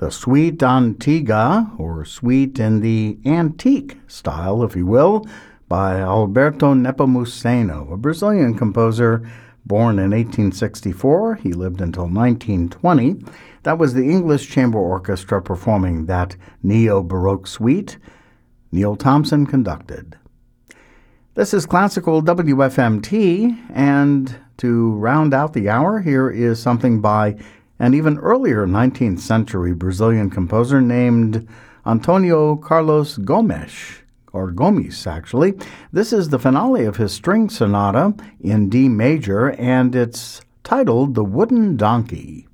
the Suite Antiga, or Suite in the antique style, if you will, by Alberto Nepomuceno, a Brazilian composer born in 1864. He lived until 1920. That was the English Chamber Orchestra performing that neo-Baroque suite. Neil Thompson conducted. This is Classical WFMT, and to round out the hour, here is something by an even earlier 19th century Brazilian composer named Antonio Carlos Gomes, or Gomes actually. This is the finale of his string sonata in D major, and it's titled The Wooden Donkey.